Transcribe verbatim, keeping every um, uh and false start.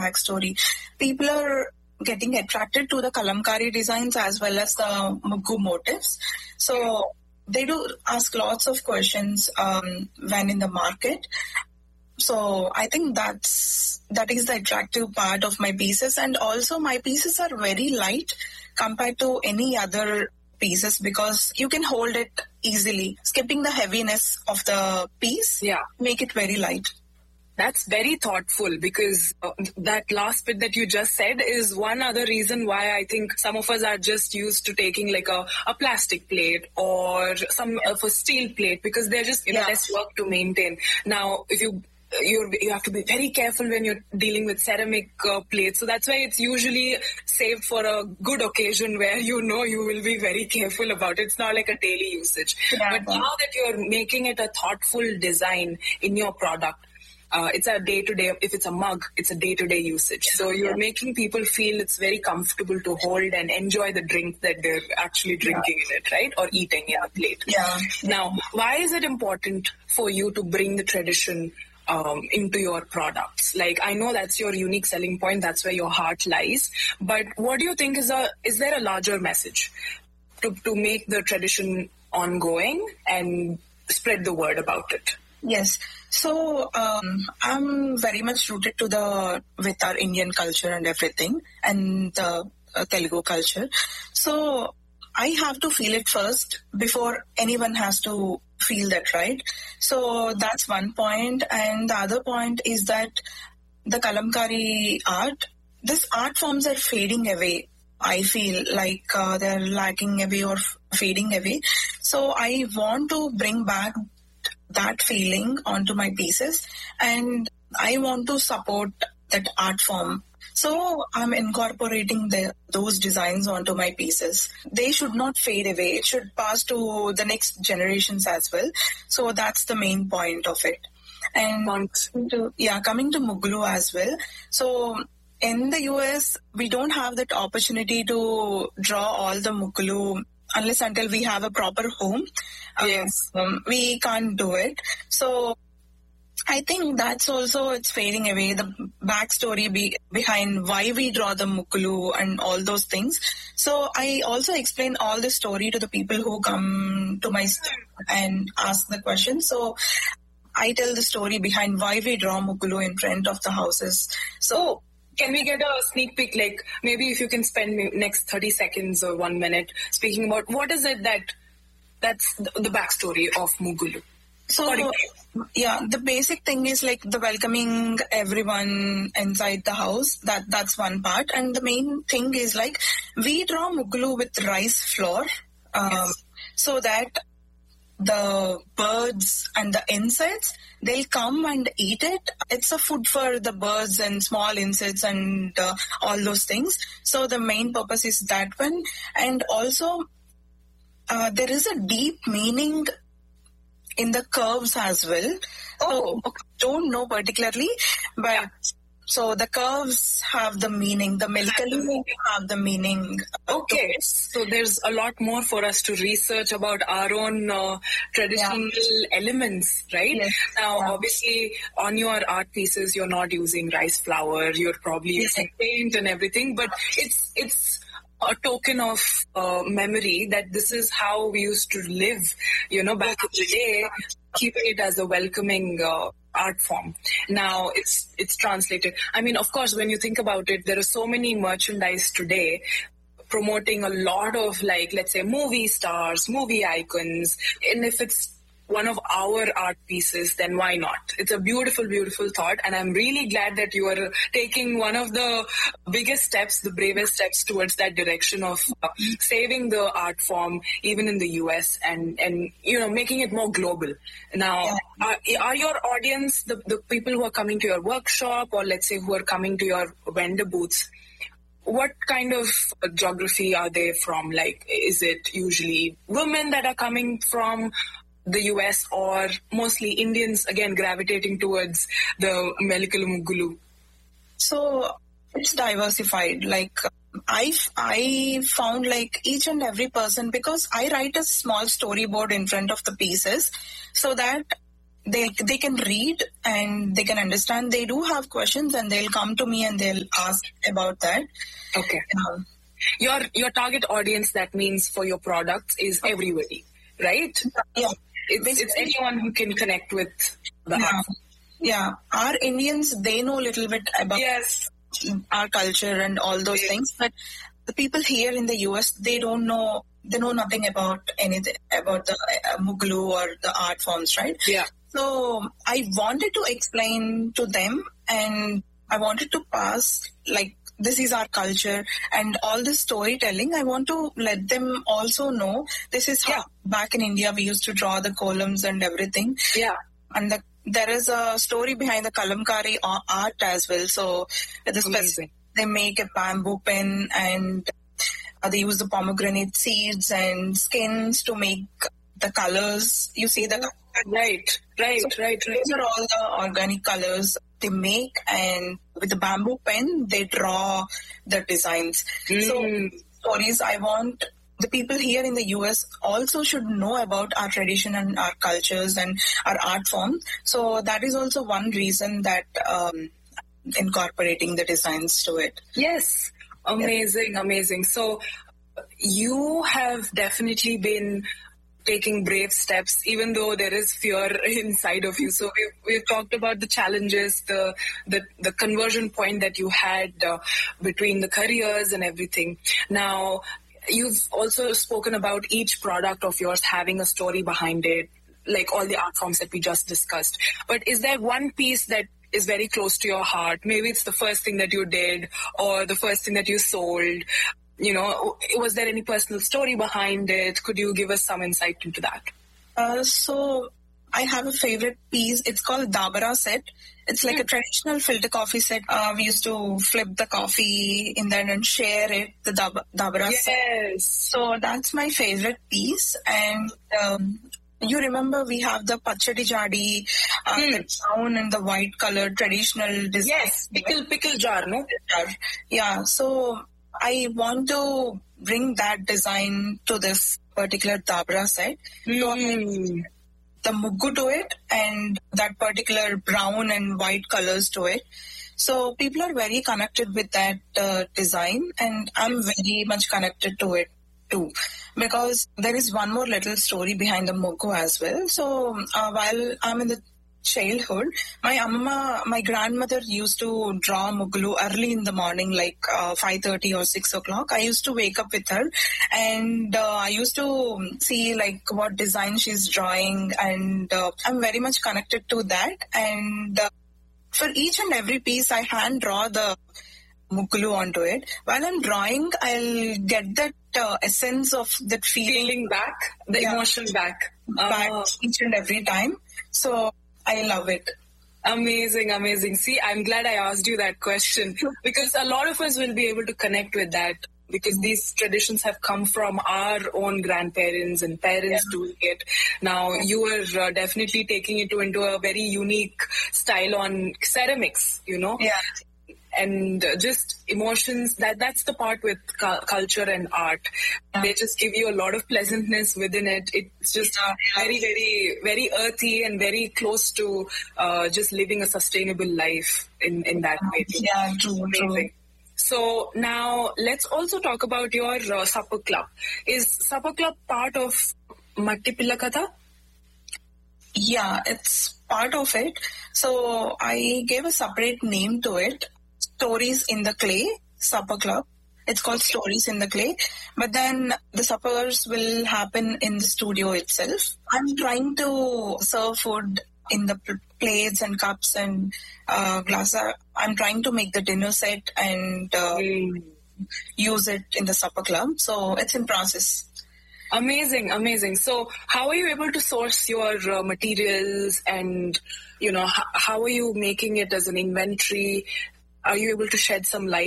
backstory. People are getting attracted to the kalamkari designs as well as the Mugu motifs. So they do ask lots of questions um, when in the market. So I think that's that is the attractive part of my pieces. And also my pieces are very light compared to any other pieces because you can hold it easily. Skipping the heaviness of the piece, yeah, make it very light. That's very thoughtful because uh, that last bit that you just said is one other reason why I think some of us are just used to taking like a, a plastic plate or some of a steel plate because they're just you know, Yeah. less work to maintain. Now, if you you you have to be very careful when you're dealing with ceramic uh, plates. So that's why it's usually saved for a good occasion where you know you will be very careful about it. It's not like a daily usage. Yeah. But now that you're making it a thoughtful design in your product, Uh, it's a day-to-day, if it's a mug, it's a day-to-day usage. So you're Yeah. making people feel it's very comfortable to hold and enjoy the drink that they're actually drinking in it, right? Or eating in a plate. Yeah. Now, why is it important for you to bring the tradition um, into your products? Like, I know that's your unique selling point. That's where your heart lies. But what do you think is a, is there a larger message to, to make the tradition ongoing and spread the word about it? Yes. So um, I'm very much rooted to the with our Indian culture and everything, and the uh, Telugu culture. So I have to feel it first before anyone has to feel that, right? So that's one point, and the other point is that the kalamkari art, this art forms are fading away. I feel like uh, they're lacking away or f- fading away. So I want to bring back that feeling onto my pieces, and I want to support that art form. So I'm incorporating the, those designs onto my pieces. They should not fade away. It should pass to the next generations as well. So that's the main point of it. And coming to, yeah, coming to Muglu as well. So in the U S, we don't have that opportunity to draw all the Muglu unless until we have a proper home. Yes. Um, we can't do it. So I think that's also, it's fading away. The backstory be, behind why we draw the Mukulu and all those things. So I also explain all the story to the people who come to my store and ask the question. So I tell the story behind why we draw Mukulu in front of the houses. So can we get a sneak peek, like maybe if you can spend me next thirty seconds or one minute speaking about what is it that that's the, the backstory of Mugulu? So, yeah, the basic thing is like the welcoming everyone inside the house. That that's one part. And the main thing is like we draw Mugulu with rice flour um, Yes. so that the birds and the insects, they'll come and eat it. It's a food for the birds and small insects and uh, all those things. So the main purpose is that one. And also uh, there is a deep meaning in the curves as well. Oh, So, don't know particularly, but Yeah. so the curves have the meaning. The Melkali have the meaning. Okay, so there's a lot more for us to research about our own uh, traditional elements, right? Yes. Now, Yeah. obviously, on your art pieces, you're not using rice flour. You're probably Yes. using paint and everything, but it's it's a token of uh, memory that this is how we used to live, you know, back in the day, keeping it as a welcoming uh, art form. Now it's it's translated. I mean, of course, when you think about it, there are so many merchandise today promoting a lot of, like, let's say, movie stars, movie icons. And if it's one of our art pieces, then why not? It's a beautiful, beautiful thought. And I'm really glad that you are taking one of the biggest steps, the bravest steps towards that direction of uh, saving the art form, even in the U S, and, and you know, making it more global. Now, are, are your audience, the, the people who are coming to your workshop, or let's say who are coming to your vendor booths, what kind of geography are they from? Like, is it usually women that are coming from the U S, or mostly Indians, again, gravitating towards the Melikalu Muggulu? So it's diversified. Like I, I found like each and every person, because I write a small storyboard in front of the pieces so that they they can read and they can understand. They do have questions and they'll come to me and they'll ask about that. Okay. Um, Your your target audience, that means for your products, is everybody, right? yeah. It's, it's anyone who can connect with the Yeah. art. Yeah. Our Indians, they know a little bit about Yes. our culture and all those Yes. things, but the people here in the U S, they don't know, they know nothing about anything, about the uh, Mughal or the art forms, right? Yeah. So I wanted to explain to them and I wanted to pass, like, this is our culture and all this storytelling. I want to let them also know this is how Yeah. back in India we used to draw the columns and everything. Yeah. And the, there is a story behind the kalamkari a- art as well. So the spec- Amazing. they make a bamboo pen and uh, they use the pomegranate seeds and skins to make the colors. You see the Right. Right. So right. Right. these are all the organic colors they make, and with the bamboo pen they draw the designs. So Mm. stories, I want the people here in the U S also should know about our tradition and our cultures and our art form. So that is also one reason that um, incorporating the designs to it. Yes. Amazing. Amazing. So you have definitely been taking brave steps, even though there is fear inside of you. So we've, we've talked about the challenges, the the, the conversion point that you had uh, between the careers and everything. Now, you've also spoken about each product of yours having a story behind it, like all the art forms that we just discussed. But is there one piece that is very close to your heart? Maybe it's the first thing that you did or the first thing that you sold. You know, was there any personal story behind it? Could you give us some insight into that? Uh, so I have a favorite piece. It's called Dabara set. It's like a traditional filter coffee set. Uh, we used to flip the coffee in there and share it, the Dab- Dabara set. Yes. So that's my favorite piece. And um, you remember we have the Pachadi Jadi, uh, Hmm. the brown and the white color traditional design. Yes, pickle pickle jar, no? Yeah, so I want to bring that design to this particular Dabra set. So Mm. the muggu to it and that particular brown and white colors to it. So people are very connected with that uh, design, and I'm very much connected to it too, because there is one more little story behind the muggu as well. So uh, while I'm in the childhood, my amma, my grandmother used to draw muglu early in the morning, like uh, five thirty or six o'clock. I used to wake up with her, and uh, I used to see like what design she's drawing, and uh, I'm very much connected to that. And uh, for each and every piece, I hand draw the muglu onto it. While I'm drawing, I'll get that uh, essence of that feeling Feeling back, the Yeah. emotion back. back Oh. each and every time. So I love it. Amazing, amazing. See, I'm glad I asked you that question because a lot of us will be able to connect with that because these traditions have come from our own grandparents and parents doing it. Now, you are uh, definitely taking it to, into a very unique style on ceramics, you know? Yeah. And uh, just emotions, that that's the part with cu- culture and art. They just give you a lot of pleasantness within it. It's just uh, very, very, very earthy and very close to uh, just living a sustainable life in, in that way. Yeah, true, true. Amazing. So now let's also talk about your uh, supper club. Is supper club part of Matti Pilla Katha? Yeah, it's part of it. So I gave a separate name to it. Stories in the Clay Supper Club. It's called Stories in the Clay. But then the suppers will happen in the studio itself. I'm trying to serve food in the pl- plates and cups and uh, glasses. I'm trying to make the dinner set and uh, Mm. use it in the supper club. So it's in process. Amazing, amazing. So how are you able to source your uh, materials and, you know, h- how are you making it as an inventory? Are you able to shed some light